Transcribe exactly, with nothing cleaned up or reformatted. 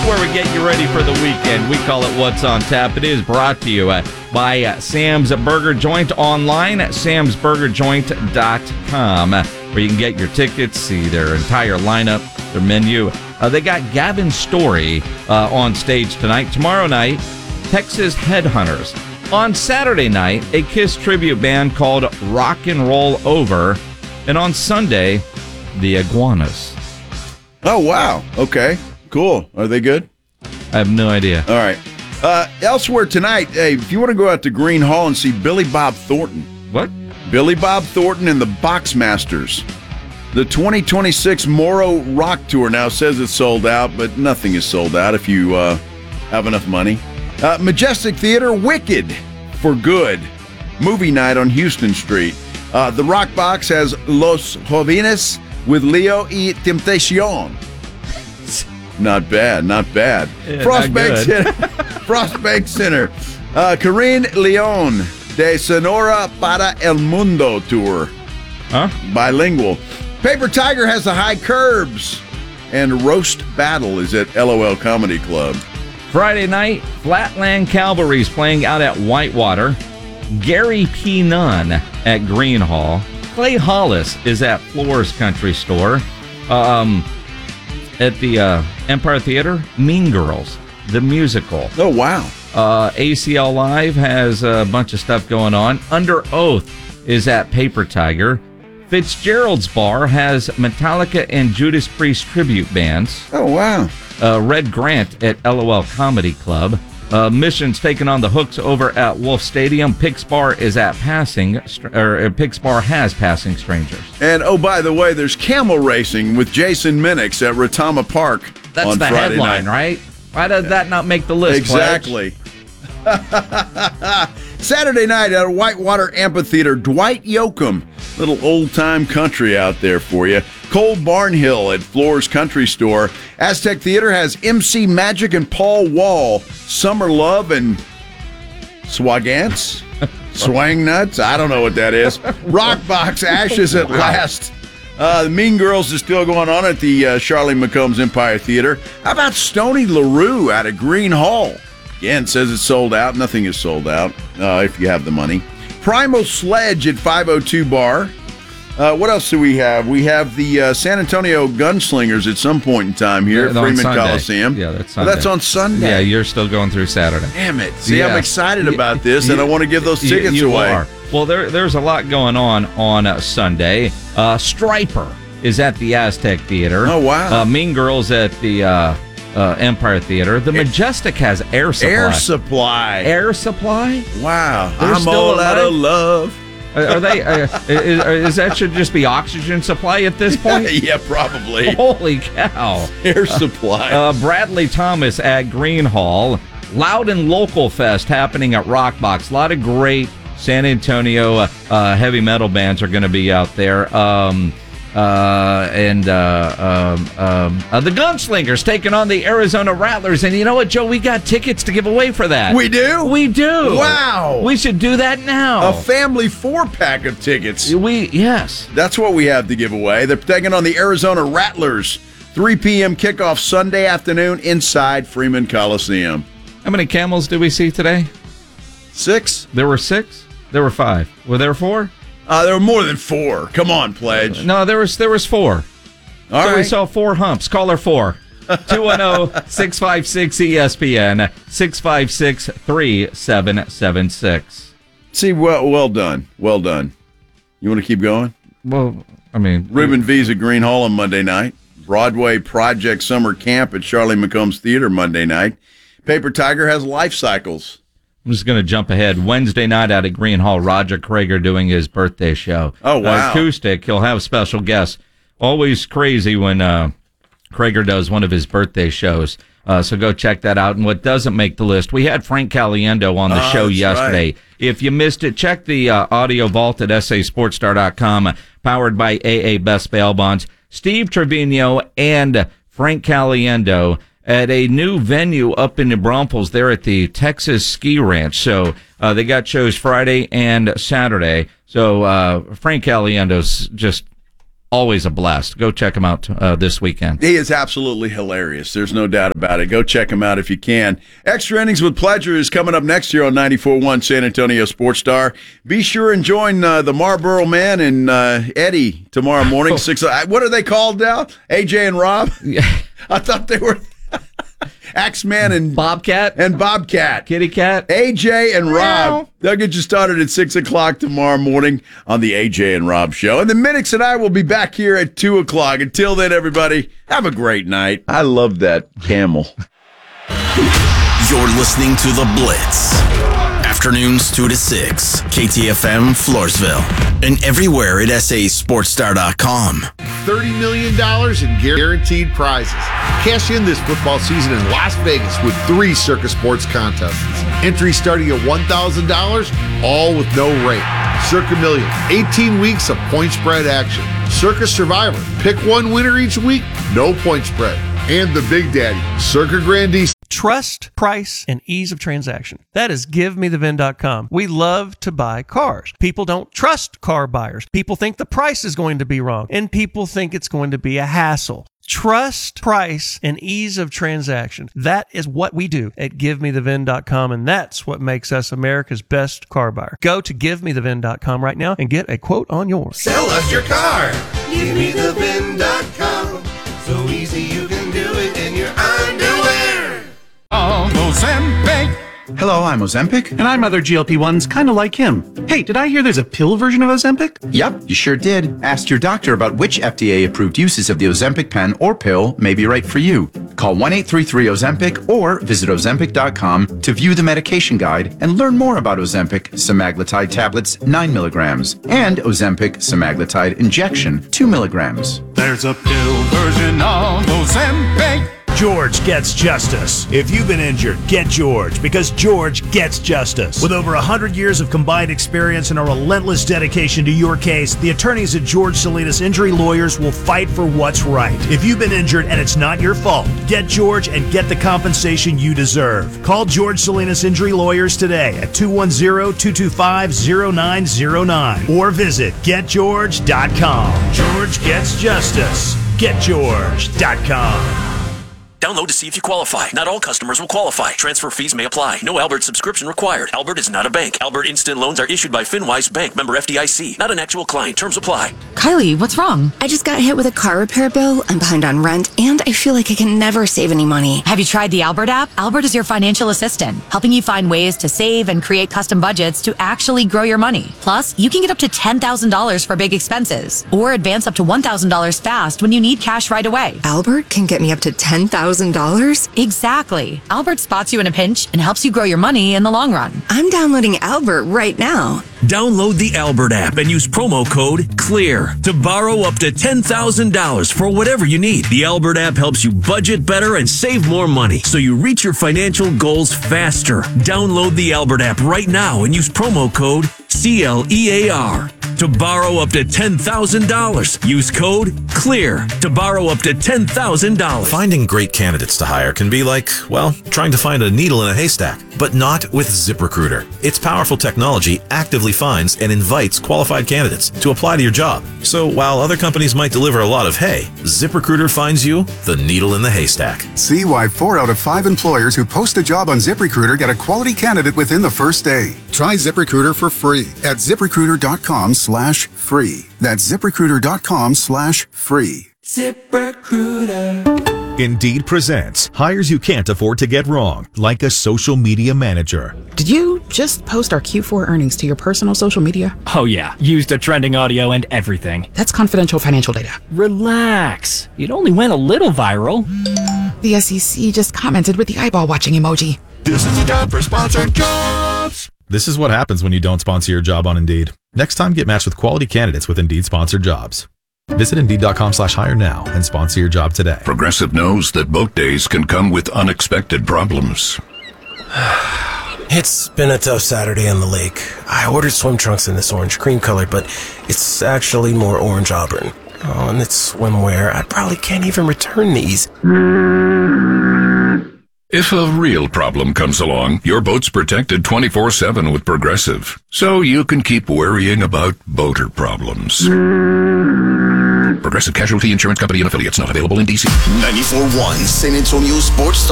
where we get you ready for the weekend. We call it What's on Tap. It is brought to you uh, by uh, Sam's Burger Joint online at sams burger joint dot com, uh, where you can get your tickets, see their entire lineup, their menu. Uh, they got Gavin Story uh, on stage tonight. Tomorrow night, Texas Headhunters. On Saturday night, a KISS tribute band called Rock and Roll Over. And on Sunday, the Iguanas. Oh, wow. Okay. Cool. Are they good? I have no idea. All right. Uh, elsewhere tonight, hey, if you want to go out to Green Hall and see Billy Bob Thornton. What? Billy Bob Thornton and the Boxmasters. The twenty twenty-six Moro Rock Tour now says it's sold out, but nothing is sold out if you uh, have enough money. Uh, Majestic Theater, Wicked for Good. Movie night on Houston Street. Uh, the Rock Box has Los Jóvenes with Leo y Temptacion. Not bad, not bad. Yeah, Frostbank not Center. Frostbank Center. Uh, Corinne Leon de Sonora para el Mundo Tour. Huh? Bilingual. Paper Tiger has the High Curbs. And Roast Battle is at L O L Comedy Club. Friday night, Flatland Cavalry's playing out at Whitewater. Gary P. Nunn at Green Hall. Clay Hollis is at Floors Country Store. Um, at the uh, Empire Theater, Mean Girls, the musical. Oh, wow. Uh, A C L Live has a bunch of stuff going on. Under Oath is at Paper Tiger. Fitzgerald's Bar has Metallica and Judas Priest tribute bands. Oh, wow. Uh, Red Grant at L O L Comedy Club. Uh, Mission's taking on the Hooks over at Wolf Stadium. Pix Bar is at Passing, or Pix Bar has Passing Strangers. And, oh, by the way, there's camel racing with Jason Minix at Retama Park. That's on the Friday headline, night. right? Why did that not make the list? Exactly. Saturday night at Whitewater Amphitheater, Dwight Yoakam. Little old-time country out there for you. Cole Barnhill at Floors Country Store. Aztec Theater has M C Magic and Paul Wall. Summer Love and Swagants? Swang Nuts? I don't know what that is. Rockbox Ashes at Last. Uh, the Mean Girls is still going on at the uh, Charlie McCombs Empire Theater. How about Stony LaRue out of Green Hall? Again, says it's sold out. Nothing is sold out uh, if you have the money. Primal Sledge at five oh two Bar. Uh, what else do we have? We have the uh, San Antonio Gunslingers at some point in time here Yeah, at on Freeman Sunday. Coliseum. Yeah, that's Oh, Sunday. that's on Sunday. Yeah, you're still going through Saturday. Damn it. See, Yeah. I'm excited Y- about this, and y- I want to give those y- tickets you away. Are. Well, there, there's a lot going on on uh, Sunday. Uh, Striper is at the Aztec Theater. Oh, wow. Uh, Mean Girls at the uh, uh, Empire Theater. The Majestic has Air Supply. Air Supply. Air Supply? Wow. They're I'm still all out of alive? love. Are, are they? Uh, is, is that should just be oxygen supply at this point? Yeah, probably. Holy cow! Air Supply. Uh, Bradley Thomas at Green Hall. Loud and Local Fest happening at Rockbox. A lot of great San Antonio uh, uh, heavy metal bands are going to be out there. Um, uh, and uh, um, um, uh, the Gunslingers taking on the Arizona Rattlers. And you know what, Joe? We got tickets to give away for that. We do? We do. Wow. We should do that now. A family four-pack of tickets. We yes. That's what we have to give away. They're taking on the Arizona Rattlers. three p.m. kickoff Sunday afternoon inside Freeman Coliseum. How many camels did we see today? Six? There were six? There were five. Were there four? Uh, there were more than four. Come on, Pledge. No, there was there was four. All so right. we saw four humps. Caller four. two one zero, six five six, E S P N, six five six, three seven seven six. See, well, well done. Well done. You want to keep going? Well, I mean... Ruben V's at Green Hall on Monday night. Broadway Project Summer Camp at Charlie McCombs Theater Monday night. Paper Tiger has Life Cycles. I'm just going to jump ahead. Wednesday night out at Green Hall, Roger Krager doing his birthday show. Oh, wow. Uh, acoustic. He'll have special guests. Always crazy when uh, Krager does one of his birthday shows. Uh, so go check that out. And what doesn't make the list, we had Frank Caliendo on the Oh, show that's yesterday. right. If you missed it, check the uh, audio vault at S A Sports Star dot com, powered by A A Best Bail Bonds. Steve Trevino and Frank Caliendo at a new venue up in New Braunfels there at the Texas Ski Ranch. So uh, they got shows Friday and Saturday. So uh, Frank Caliendo's just always a blast. Go check him out uh, this weekend. He is absolutely hilarious. There's no doubt about it. Go check him out if you can. Extra Innings with Pleasure is coming up next year on ninety-four point one San Antonio Sports Star. Be sure and join uh, the Marlboro Man and uh, Eddie tomorrow morning. Oh. Six. What are they called now? A J and Rob? Yeah. I thought they were Axeman and Bobcat and Bobcat, Kitty Cat, A J and Rob. They'll get you started at six o'clock tomorrow morning on the A J and Rob Show. And the Minix and I will be back here at two o'clock. Until then, everybody, have a great night. I love that camel. You're listening to The Blitz. Afternoons two to six. K T F M Floresville. And everywhere at S A Sports Star dot com. thirty million dollars in guaranteed prizes. Cash in this football season in Las Vegas with three Circa Sports contests. Entry starting at one thousand dollars, all with no rate. Circa Million, eighteen weeks of point spread action. Circa Survivor, pick one winner each week, no point spread. And the Big Daddy, Circa Grandee. Trust, price, and ease of transaction. That is give me the vin dot com. We love to buy cars. People don't trust car buyers. People think the price is going to be wrong, and people think it's going to be a hassle. Trust, price, and ease of transaction. That is what we do at give me the vin dot com, and that's what makes us America's best car buyer. Go to give me the vin dot com right now and get a quote on yours. Sell us your car. give me the vin dot com. So easy you can do it in your underwear. Oh, Ozempic. Hello, I'm Ozempic. And I'm other G L P ones kind of like him. Hey, did I hear there's a pill version of Ozempic? Yep, you sure did. Ask your doctor about which F D A-approved uses of the Ozempic pen or pill may be right for you. Call one eight three three Ozempic or visit Ozempic dot com to view the medication guide and learn more about Ozempic semaglutide tablets nine milligrams and Ozempic semaglutide injection two milligrams. There's a pill version of Ozempic. George gets justice. If you've been injured, get George, because George gets justice. With over one hundred years of combined experience and a relentless dedication to your case, the attorneys at George Salinas Injury Lawyers will fight for what's right. If you've been injured and it's not your fault, get George and get the compensation you deserve. Call George Salinas Injury Lawyers today at two one zero, two two five, zero nine zero nine or visit get george dot com. George gets justice. get george dot com. Download to see if you qualify. Not all customers will qualify. Transfer fees may apply. No Albert subscription required. Albert is not a bank. Albert Instant Loans are issued by FinWise Bank, member F D I C. Not an actual client. Terms apply. Kylie, what's wrong? I just got hit with a car repair bill. I'm behind on rent, and I feel like I can never save any money. Have you tried the Albert app? Albert is your financial assistant, helping you find ways to save and create custom budgets to actually grow your money. Plus, you can get up to ten thousand dollars for big expenses, or advance up to one thousand dollars fast when you need cash right away. Albert can get me up to ten thousand dollars? Exactly. Albert spots you in a pinch and helps you grow your money in the long run. I'm downloading Albert right now. Download the Albert app and use promo code CLEAR to borrow up to ten thousand dollars for whatever you need. The Albert app helps you budget better and save more money so you reach your financial goals faster. Download the Albert app right now and use promo code C L E A R to borrow up to ten thousand dollars. Use code CLEAR to borrow up to ten thousand dollars. Finding great candidates to hire can be like, well, trying to find a needle in a haystack, but not with ZipRecruiter. Its powerful technology actively finds and invites qualified candidates to apply to your job. So while other companies might deliver a lot of hay, ZipRecruiter finds you the needle in the haystack. See why four out of five employers who post a job on ZipRecruiter get a quality candidate within the first day. Try ZipRecruiter for free at ZipRecruiter dot com slash free. That's ZipRecruiter dot com slash free. ZipRecruiter. Indeed presents hires you can't afford to get wrong, like a social media manager. Did you just post our Q four earnings to your personal social media? Oh yeah, used the trending audio and everything. That's confidential financial data. Relax. It only went a little viral. The S E C just commented with the eyeball watching emoji. This is a job for sponsored jobs. This is what happens when you don't sponsor your job on Indeed. Next time, get matched with quality candidates with Indeed sponsored jobs. Visit Indeed dot com slash hire now and sponsor your job today. Progressive knows that boat days can come with unexpected problems. It's been a tough Saturday on the lake. I ordered swim trunks in this orange cream color, but it's actually more orange auburn. Oh, and it's swimwear. I probably can't even return these. If a real problem comes along, your boat's protected twenty-four seven with Progressive, so you can keep worrying about boater problems. Progressive Casualty Insurance Company and affiliates, not available in D C. ninety-four point one San Antonio Sports